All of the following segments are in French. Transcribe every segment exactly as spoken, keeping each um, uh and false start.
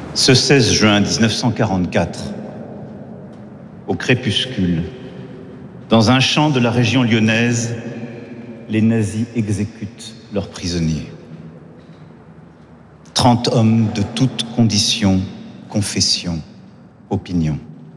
Ce seize juin mille neuf cent quarante-quatre, au crépuscule, dans un champ de la région lyonnaise, les nazis exécutent leurs prisonniers. Trente hommes de toutes conditions, confessions, opinions.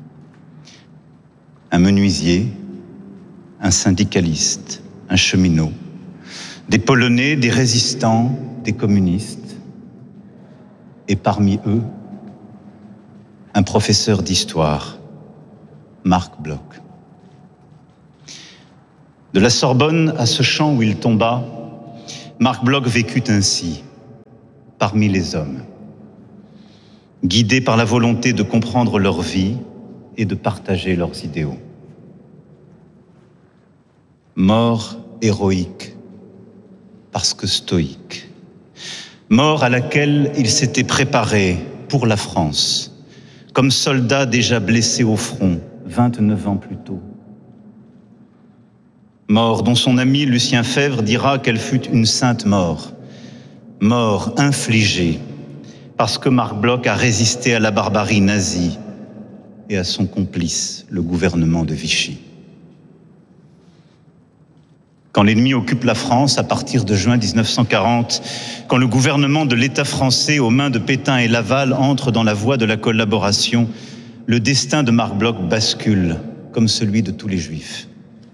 Un menuisier, un syndicaliste, un cheminot, des Polonais, des résistants, des communistes, et parmi eux, un professeur d'histoire, Marc Bloch. De la Sorbonne à ce champ où il tomba, Marc Bloch vécut ainsi, parmi les hommes, guidé par la volonté de comprendre leur vie et de partager leurs idéaux. Mort héroïque, parce que stoïque. Mort à laquelle il s'était préparé pour la France, comme soldat déjà blessé au front, vingt-neuf ans plus tôt. Mort dont son ami Lucien Febvre dira qu'elle fut une sainte mort. Mort infligée parce que Marc Bloch a résisté à la barbarie nazie et à son complice, le gouvernement de Vichy. Quand l'ennemi occupe la France à partir de juin mille neuf cent quarante, quand le gouvernement de l'État français aux mains de Pétain et Laval entre dans la voie de la collaboration, le destin de Marc Bloch bascule comme celui de tous les Juifs.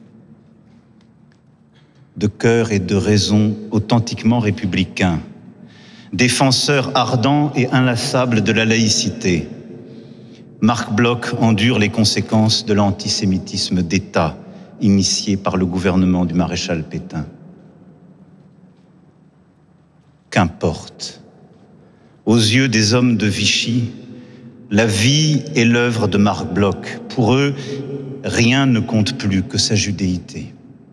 De cœur et de raison authentiquement républicains, défenseur ardent et inlassable de la laïcité, Marc Bloch endure les conséquences de l'antisémitisme d'État initié par le gouvernement du maréchal Pétain. Qu'importe, aux yeux des hommes de Vichy, la vie et l'œuvre de Marc Bloch. Pour eux, rien ne compte plus que sa judéité.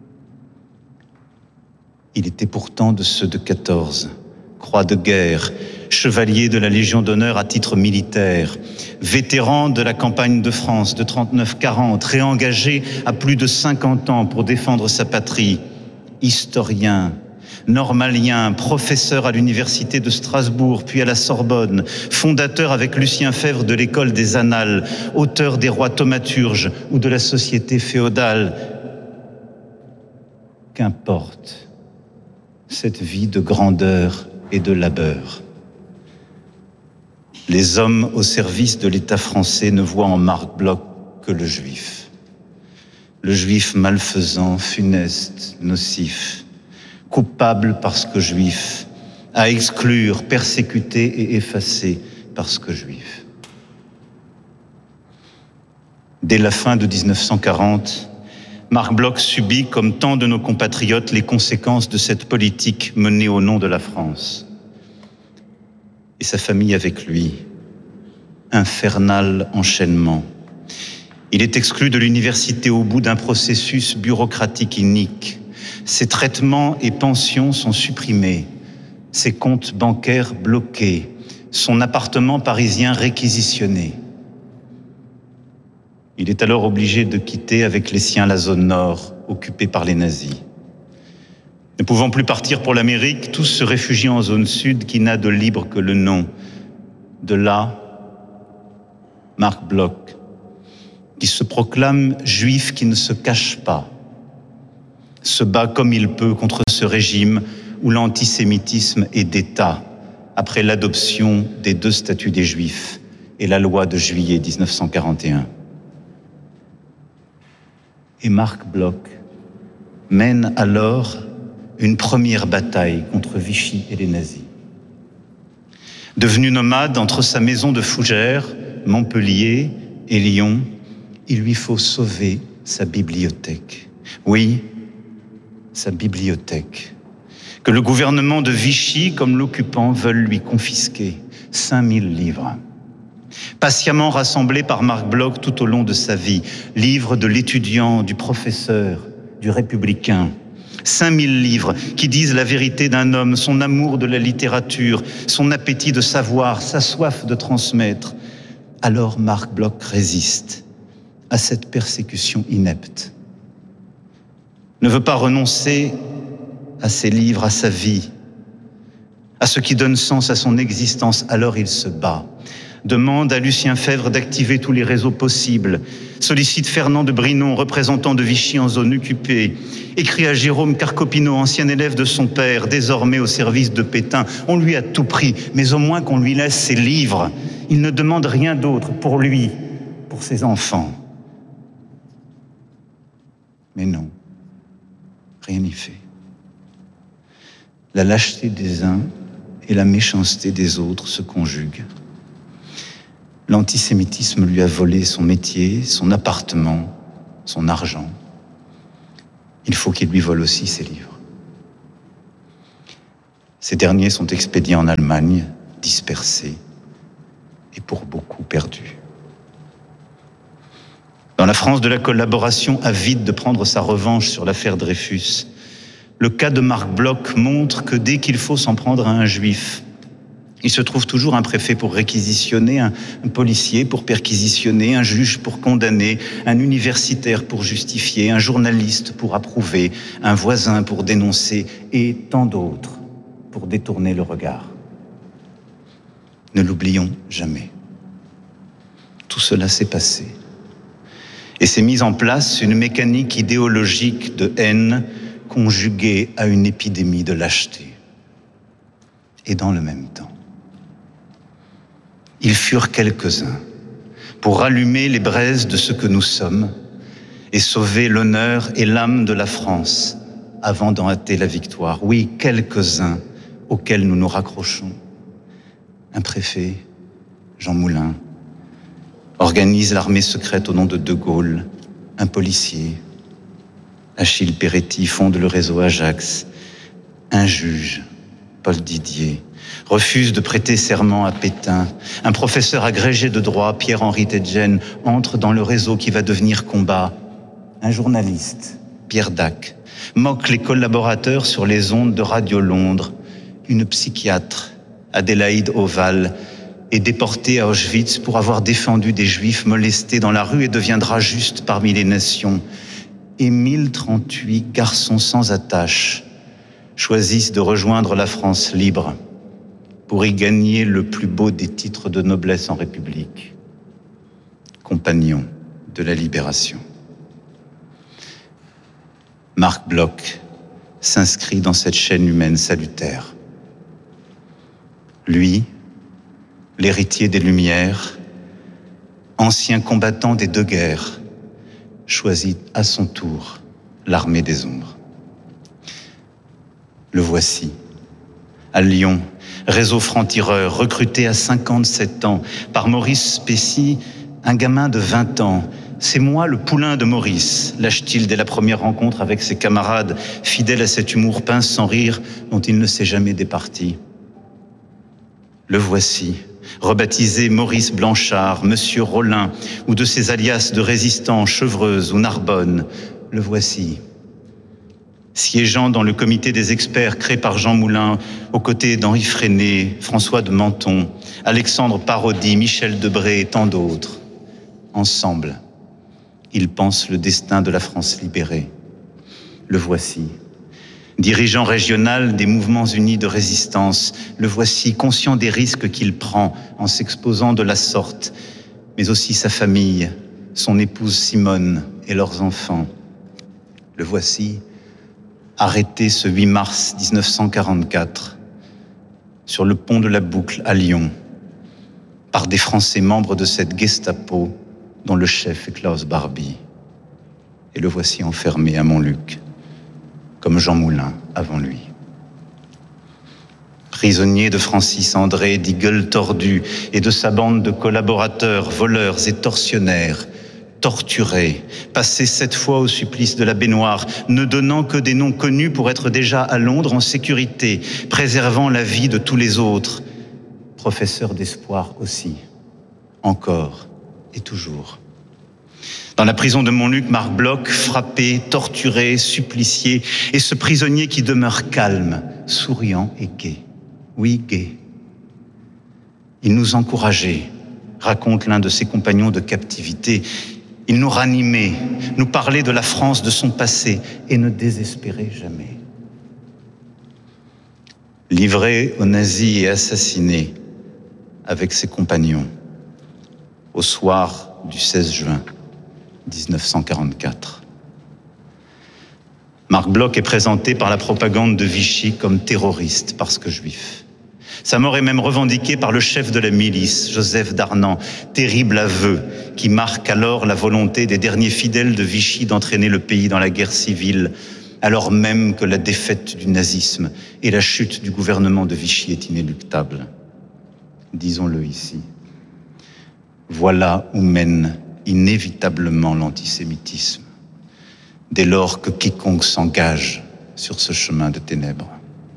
Il était pourtant de ceux de quatorze, croix de guerre, chevalier de la Légion d'honneur à titre militaire, vétéran de la campagne de France de trente-neuf quarante, réengagé à plus de cinquante ans pour défendre sa patrie, historien, normalien, professeur à l'université de Strasbourg, puis à la Sorbonne, fondateur avec Lucien Febvre de l'école des Annales, auteur des rois thaumaturges ou de la société féodale. Qu'importe cette vie de grandeur et de labeur. Les hommes au service de l'État français ne voient en Marc Bloch que le juif. Le juif malfaisant, funeste, nocif, coupable parce que juif, à exclure, persécuter et effacer parce que juif. Dès la fin de mille neuf cent quarante, Marc Bloch subit, comme tant de nos compatriotes, les conséquences de cette politique menée au nom de la France. Et sa famille avec lui. Infernal enchaînement. Il est exclu de l'université au bout d'un processus bureaucratique inique. Ses traitements et pensions sont supprimés. Ses comptes bancaires bloqués. Son appartement parisien réquisitionné. Il est alors obligé de quitter avec les siens la zone nord, occupée par les nazis. Ne pouvant plus partir pour l'Amérique, tous se réfugient en zone sud qui n'a de libre que le nom. De là, Marc Bloch, qui se proclame juif qui ne se cache pas, se bat comme il peut contre ce régime où l'antisémitisme est d'État, après l'adoption des deux statuts des Juifs et la loi de juillet mille neuf cent quarante et un. Et Marc Bloch mène alors une première bataille contre Vichy et les nazis. Devenu nomade entre sa maison de Fougères, Montpellier et Lyon, il lui faut sauver sa bibliothèque. Oui, sa bibliothèque, que le gouvernement de Vichy, comme l'occupant, veulent lui confisquer. cinq mille livres. Patiemment rassemblés par Marc Bloch tout au long de sa vie. Livres de l'étudiant, du professeur, du républicain. cinq mille livres qui disent la vérité d'un homme, son amour de la littérature, son appétit de savoir, sa soif de transmettre. Alors Marc Bloch résiste à cette persécution inepte. Ne veut pas renoncer à ses livres, à sa vie, à ce qui donne sens à son existence. Alors il se bat. demande à Lucien Febvre d'activer tous les réseaux possibles, sollicite Fernand de Brinon, représentant de Vichy en zone occupée, écrit à Jérôme Carcopino, ancien élève de son père, désormais au service de Pétain. On lui a tout pris, mais au moins qu'on lui laisse ses livres. Il ne demande rien d'autre pour lui, pour ses enfants. Mais non, rien n'y fait. La lâcheté des uns et la méchanceté des autres se conjuguent. L'antisémitisme lui a volé son métier, son appartement, son argent. Il faut qu'il lui vole aussi ses livres. Ces derniers sont expédiés en Allemagne, dispersés et pour beaucoup perdus. Dans la France de la collaboration, avide de prendre sa revanche sur l'affaire Dreyfus, le cas de Marc Bloch montre que dès qu'il faut s'en prendre à un juif, il se trouve toujours un préfet pour réquisitionner, un, un policier pour perquisitionner, un juge pour condamner, un universitaire pour justifier, un journaliste pour approuver, un voisin pour dénoncer et tant d'autres pour détourner le regard. Ne l'oublions jamais. Tout cela s'est passé. Et s'est mise en place une mécanique idéologique de haine conjuguée à une épidémie de lâcheté. Et dans le même temps, ils furent quelques-uns pour rallumer les braises de ce que nous sommes et sauver l'honneur et l'âme de la France avant d'en hâter la victoire. Oui, quelques-uns auxquels nous nous raccrochons. Un préfet, Jean Moulin, organise l'armée secrète au nom de De Gaulle. Un policier, Achille Peretti, fonde le réseau Ajax. Un juge, Paul Didier, refuse de prêter serment à Pétain. Un professeur agrégé de droit, Pierre-Henri Tedjen, entre dans le réseau qui va devenir Combat. Un journaliste, Pierre Dac, moque les collaborateurs sur les ondes de Radio Londres. Une psychiatre, Adélaïde Oval, est déportée à Auschwitz pour avoir défendu des juifs molestés dans la rue et deviendra juste parmi les nations. Et mille trente-huit garçons sans attache choisissent de rejoindre la France libre pour y gagner le plus beau des titres de noblesse en République, compagnons de la libération. Marc Bloch s'inscrit dans cette chaîne humaine salutaire. Lui, l'héritier des Lumières, ancien combattant des deux guerres, choisit à son tour l'armée des ombres. Le voici, à Lyon, réseau franc-tireur, recruté à cinquante-sept ans par Maurice Spécy, un gamin de vingt ans. C'est moi le poulain de Maurice, lâche-t-il dès la première rencontre avec ses camarades, fidèle à cet humour pince sans rire dont il ne s'est jamais départi. Le voici, rebaptisé Maurice Blanchard, Monsieur Rollin, ou de ses alias de résistants, Chevreuse ou Narbonne. Le voici, siégeant dans le comité des experts créé par Jean Moulin, aux côtés d'Henri Freinet, François de Menton, Alexandre Parodi, Michel Debré et tant d'autres. Ensemble, ils pensent le destin de la France libérée. Le voici, dirigeant régional des mouvements unis de résistance. Le voici, conscient des risques qu'il prend en s'exposant de la sorte, mais aussi sa famille, son épouse Simone et leurs enfants. Le voici, arrêté ce huit mars dix-neuf cent quarante-quatre, sur le pont de la Boucle à Lyon, par des Français membres de cette Gestapo dont le chef est Klaus Barbie. Et le voici enfermé à Montluc, comme Jean Moulin avant lui. Prisonnier de Francis André, dit gueule tordue, et de sa bande de collaborateurs, voleurs et tortionnaires, torturés, passés sept fois au supplice de la baignoire, ne donnant que des noms connus pour être déjà à Londres en sécurité, préservant la vie de tous les autres. Professeur d'espoir aussi, encore et toujours. Dans la prison de Montluc, Marc Bloch, frappé, torturé, supplicié, et ce prisonnier qui demeure calme, souriant et gai. Oui, gai. Il nous encourageait, raconte l'un de ses compagnons de captivité. Il nous ranimait, nous parlait de la France, de son passé, et ne désespérait jamais. Livré aux nazis et assassiné avec ses compagnons, au soir du seize juin mille neuf cent quarante-quatre. Marc Bloch est présenté par la propagande de Vichy comme terroriste parce que juif. Sa mort est même revendiquée par le chef de la milice, Joseph Darnan, terrible aveu qui marque alors la volonté des derniers fidèles de Vichy d'entraîner le pays dans la guerre civile, alors même que la défaite du nazisme et la chute du gouvernement de Vichy est inéluctable. Disons-le ici. Voilà où mène inévitablement l'antisémitisme, dès lors que quiconque s'engage sur ce chemin de ténèbres.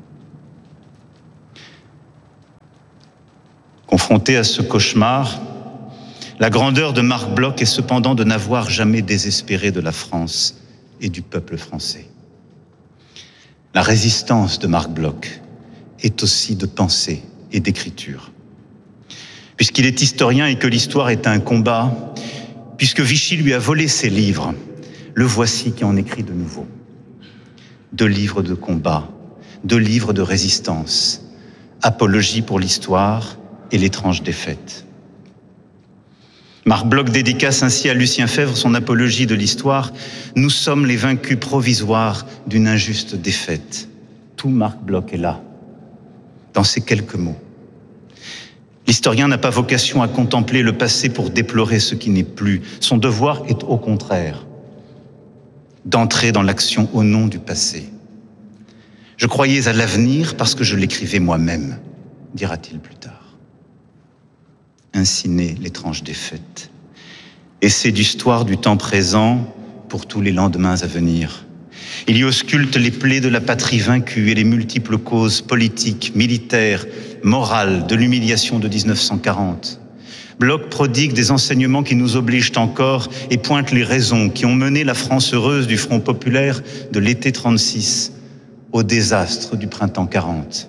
Confronté à ce cauchemar, la grandeur de Marc Bloch est cependant de n'avoir jamais désespéré de la France et du peuple français. La résistance de Marc Bloch est aussi de pensée et d'écriture. Puisqu'il est historien et que l'histoire est un combat, puisque Vichy lui a volé ses livres, le voici qui en écrit de nouveau. Deux livres de combat, deux livres de résistance, Apologie pour l'histoire et l'étrange défaite. Marc Bloch dédicace ainsi à Lucien Febvre son apologie de l'histoire. Nous sommes les vaincus provisoires d'une injuste défaite. Tout Marc Bloch est là, dans ces quelques mots. L'historien n'a pas vocation à contempler le passé pour déplorer ce qui n'est plus. Son devoir est au contraire d'entrer dans l'action au nom du passé. Je croyais à l'avenir parce que je l'écrivais moi-même, dira-t-il plus tard. Ainsi naît l'étrange défaite. Essai d'histoire du temps présent pour tous les lendemains à venir. Il y ausculte les plaies de la patrie vaincue et les multiples causes politiques, militaires, morales de l'humiliation de dix-neuf cent quarante. Bloch prodigue des enseignements qui nous obligent encore et pointe les raisons qui ont mené la France heureuse du Front populaire de l'été trente-six au désastre du printemps quarante.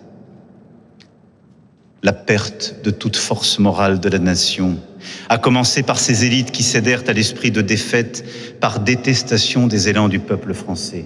La perte de toute force morale de la nation, à commencer par ces élites qui cédèrent à l'esprit de défaite par détestation des élans du peuple français.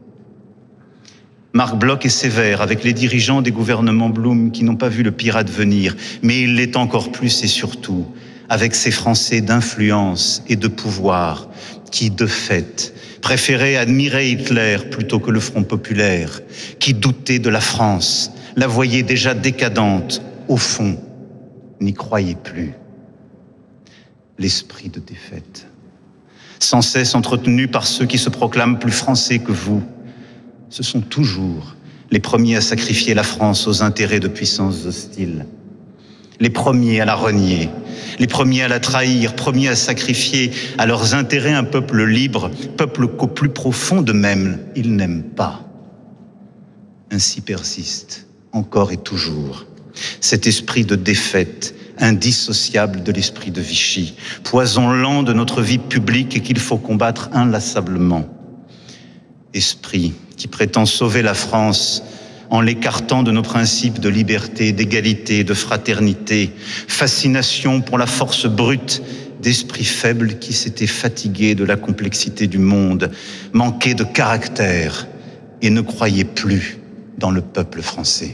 Marc Bloch est sévère avec les dirigeants des gouvernements Blum qui n'ont pas vu le pire advenir, mais il l'est encore plus et surtout avec ces Français d'influence et de pouvoir qui, de fait, préféraient admirer Hitler plutôt que le Front populaire, qui doutaient de la France, la voyaient déjà décadente, au fond, n'y croyez plus. L'esprit de défaite, sans cesse entretenu par ceux qui se proclament plus français que vous, ce sont toujours les premiers à sacrifier la France aux intérêts de puissances hostiles, les premiers à la renier, les premiers à la trahir, premiers à sacrifier à leurs intérêts un peuple libre, peuple qu'au plus profond d'eux-mêmes, ils n'aiment pas. Ainsi persiste, encore et toujours, cet esprit de défaite, indissociable de l'esprit de Vichy, poison lent de notre vie publique et qu'il faut combattre inlassablement. Esprit qui prétend sauver la France en l'écartant de nos principes de liberté, d'égalité, de fraternité, fascination pour la force brute d'esprits faibles qui s'étaient fatigués de la complexité du monde, manquaient de caractère et ne croyaient plus dans le peuple français.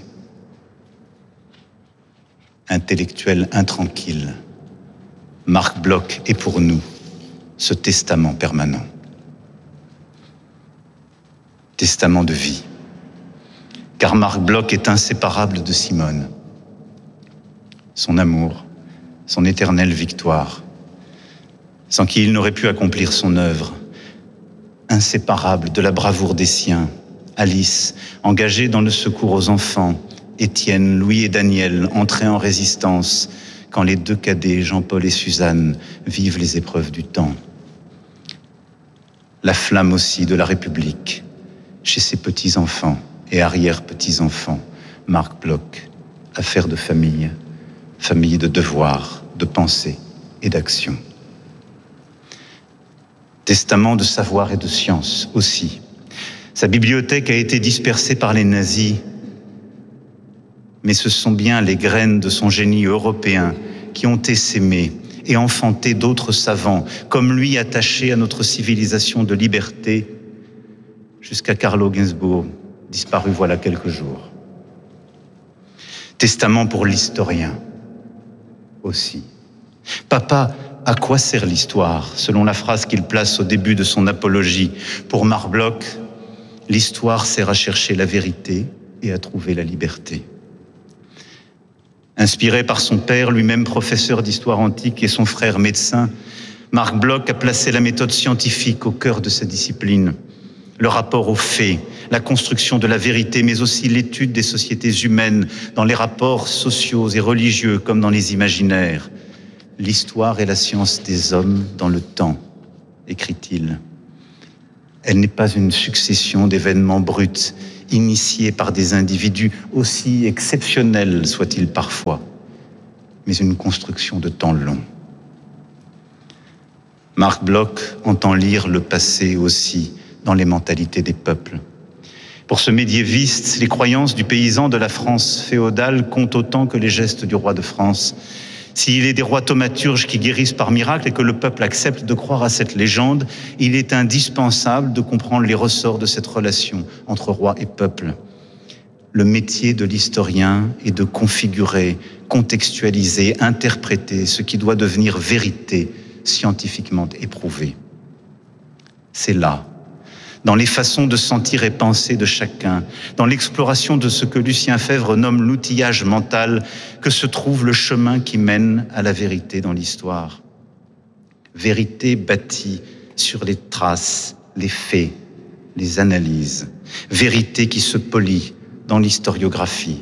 Intellectuel intranquille, Marc Bloch est pour nous ce testament permanent. Testament de vie, car Marc Bloch est inséparable de Simone. Son amour, son éternelle victoire, sans qui il n'aurait pu accomplir son œuvre. Inséparable de la bravoure des siens, Alice, engagée dans le secours aux enfants, Étienne, Louis et Daniel, entrés en résistance quand les deux cadets, Jean-Paul et Suzanne, vivent les épreuves du temps. La flamme aussi de la République, chez ses petits-enfants et arrière-petits-enfants, Marc Bloch, affaire de famille, famille de devoir, de pensée et d'action. Testament de savoir et de science aussi. Sa bibliothèque a été dispersée par les nazis, mais ce sont bien les graines de son génie européen qui ont essaimé et enfanté d'autres savants, comme lui attachés à notre civilisation de liberté, jusqu'à Carlo Ginzburg, disparu voilà quelques jours. Testament pour l'historien aussi. Papa à quoi sert l'histoire, selon la phrase qu'il place au début de son apologie. Pour Marc Bloch, l'histoire sert à chercher la vérité et à trouver la liberté. Inspiré par son père, lui-même professeur d'histoire antique, et son frère médecin, Marc Bloch a placé la méthode scientifique au cœur de sa discipline. Le rapport aux faits, la construction de la vérité, mais aussi l'étude des sociétés humaines dans les rapports sociaux et religieux comme dans les imaginaires. L'histoire est la science des hommes dans le temps, écrit-il. Elle n'est pas une succession d'événements bruts, initiés par des individus, aussi exceptionnels soient-ils parfois, mais une construction de temps long. Marc Bloch entend lire le passé aussi dans les mentalités des peuples. Pour ce médiéviste, les croyances du paysan de la France féodale comptent autant que les gestes du roi de France. S'il est des rois thaumaturges qui guérissent par miracle et que le peuple accepte de croire à cette légende, il est indispensable de comprendre les ressorts de cette relation entre roi et peuple. Le métier de l'historien est de configurer, contextualiser, interpréter ce qui doit devenir vérité scientifiquement éprouvée. C'est là, dans les façons de sentir et penser de chacun, dans l'exploration de ce que Lucien Febvre nomme l'outillage mental, que se trouve le chemin qui mène à la vérité dans l'histoire. Vérité bâtie sur les traces, les faits, les analyses. Vérité qui se polit dans l'historiographie.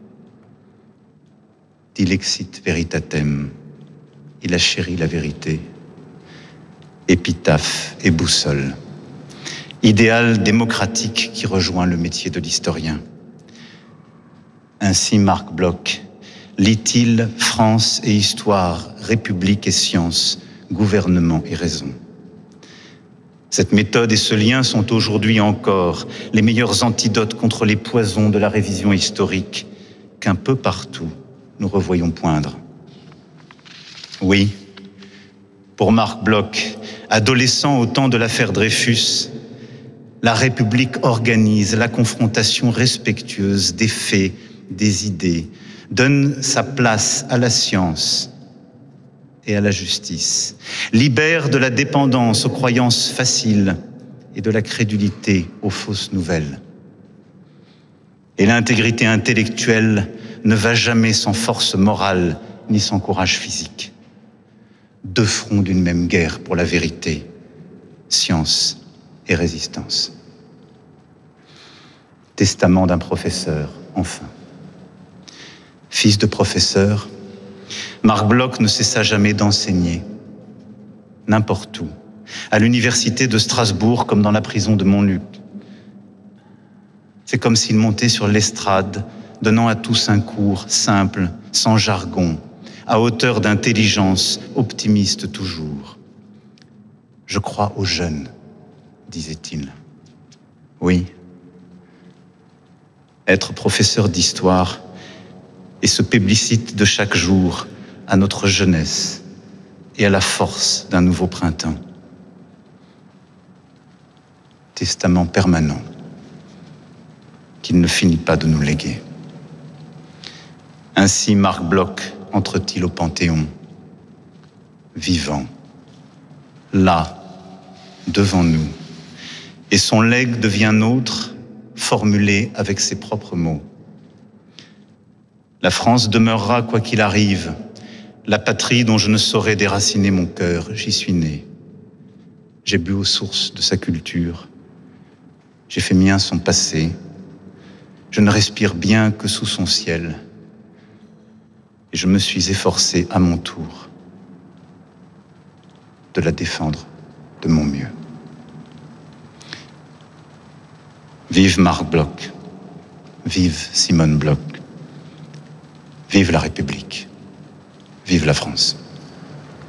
Dilexit veritatem, il a chéri la vérité. Épitaphe et boussole. Idéal démocratique qui rejoint le métier de l'historien. Ainsi Marc Bloch lit-il France et histoire, République et science, gouvernement et raison. Cette méthode et ce lien sont aujourd'hui encore les meilleurs antidotes contre les poisons de la révision historique qu'un peu partout nous revoyons poindre. Oui, pour Marc Bloch, adolescent au temps de l'affaire Dreyfus, la République organise la confrontation respectueuse des faits, des idées, donne sa place à la science et à la justice, libère de la dépendance aux croyances faciles et de la crédulité aux fausses nouvelles. Et l'intégrité intellectuelle ne va jamais sans force morale ni sans courage physique. Deux fronts d'une même guerre pour la vérité, science et résistance. Testament d'un professeur, enfin. Fils de professeur, Marc Bloch ne cessa jamais d'enseigner, n'importe où, à l'université de Strasbourg comme dans la prison de Montluc. C'est comme s'il montait sur l'estrade, donnant à tous un cours simple, sans jargon, à hauteur d'intelligence, optimiste toujours. Je crois aux jeunes, disait-il. Oui. Être professeur d'histoire est ce plébiscite de chaque jour à notre jeunesse et à la force d'un nouveau printemps. Testament permanent qu'il ne finit pas de nous léguer. Ainsi Marc Bloch entre-t-il au Panthéon, vivant, là, devant nous, et son legs devient nôtre, formulé avec ses propres mots. La France demeurera quoi qu'il arrive, la patrie dont je ne saurais déraciner mon cœur, j'y suis né. J'ai bu aux sources de sa culture, j'ai fait mien son passé, je ne respire bien que sous son ciel, et je me suis efforcé à mon tour de la défendre de mon mieux. Vive Marc Bloch, vive Simone Bloch, vive la République, vive la France.